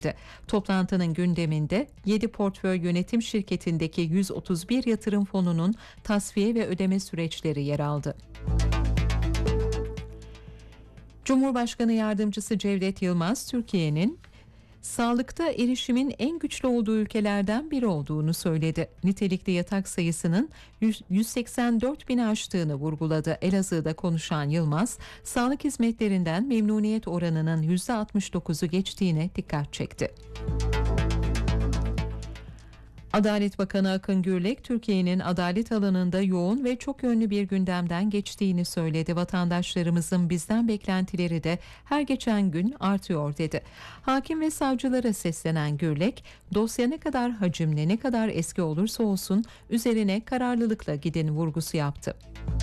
Toplantının gündeminde 7 portföy yönetim şirketindeki 131 yatırım fonunun tasfiye ve ödeme süreçleri yer aldı. Cumhurbaşkanı Yardımcısı Cevdet Yılmaz, Türkiye'nin sağlıkta erişimin en güçlü olduğu ülkelerden biri olduğunu söyledi. Nitelikli yatak sayısının 184 bini aştığını vurguladı. Elazığ'da konuşan Yılmaz, sağlık hizmetlerinden memnuniyet oranının %69'u geçtiğine dikkat çekti. Adalet Bakanı Akın Gürlek, Türkiye'nin adalet alanında yoğun ve çok yönlü bir gündemden geçtiğini söyledi. Vatandaşlarımızın bizden beklentileri de her geçen gün artıyor dedi. Hakim ve savcılara seslenen Gürlek, dosya ne kadar hacimli, ne kadar eski olursa olsun üzerine kararlılıkla gidin vurgusu yaptı.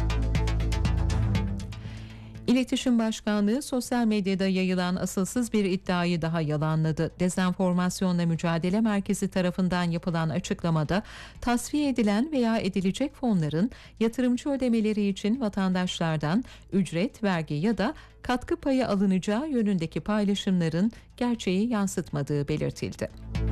İletişim Başkanlığı sosyal medyada yayılan asılsız bir iddiayı daha yalanladı. Dezenformasyonla Mücadele Merkezi tarafından yapılan açıklamada tasfiye edilen veya edilecek fonların yatırımcı ödemeleri için vatandaşlardan ücret, vergi ya da katkı payı alınacağı yönündeki paylaşımların gerçeği yansıtmadığı belirtildi.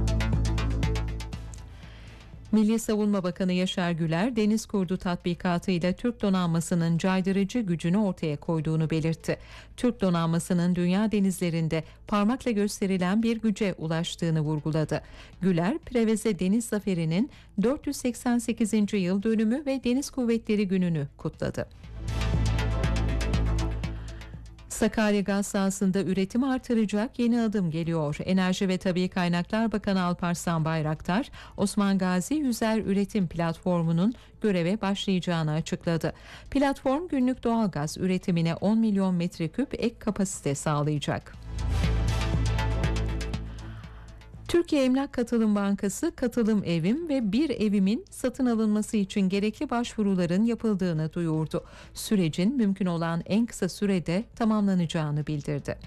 Milli Savunma Bakanı Yaşar Güler, Deniz Kurdu tatbikatıyla Türk donanmasının caydırıcı gücünü ortaya koyduğunu belirtti. Türk donanmasının dünya denizlerinde parmakla gösterilen bir güce ulaştığını vurguladı. Güler, Preveze Deniz Zaferi'nin 488. yıl dönümü ve Deniz Kuvvetleri Günü'nü kutladı. Sakarya gaz sahasında üretim artıracak yeni adım geliyor. Enerji ve Tabii Kaynaklar Bakanı Alparslan Bayraktar, Osman Gazi Yüzer Üretim Platformu'nun göreve başlayacağını açıkladı. Platform günlük doğalgaz üretimine 10 milyon metreküp ek kapasite sağlayacak. Türkiye Emlak Katılım Bankası, Katılım Evim ve Bir Evim'in satın alınması için gerekli başvuruların yapıldığını duyurdu. Sürecin mümkün olan en kısa sürede tamamlanacağını bildirdi.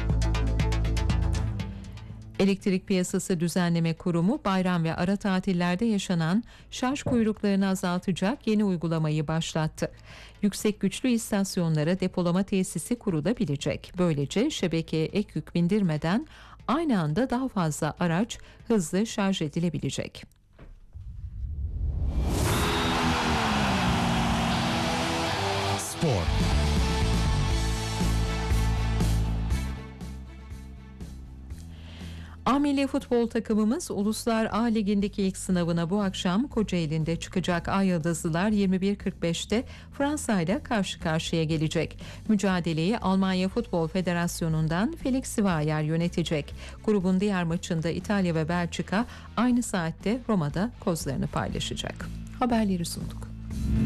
Elektrik Piyasası Düzenleme Kurumu, bayram ve ara tatillerde yaşanan şarj kuyruklarını azaltacak yeni uygulamayı başlattı. Yüksek güçlü istasyonlara depolama tesisi kurulabilecek. Böylece şebekeye ek yük bindirmeden aynı anda daha fazla araç hızlı şarj edilebilecek. Spor. A Milli Futbol takımımız Uluslar A Ligi'ndeki ilk sınavına bu akşam Kocaeli'nde çıkacak. Ay Yıldızlılar 21.45'te Fransa ile karşı karşıya gelecek. Mücadeleyi Almanya Futbol Federasyonu'ndan Felix Zweier yönetecek. Grubun diğer maçında İtalya ve Belçika aynı saatte Roma'da kozlarını paylaşacak. Haberleri sunduk.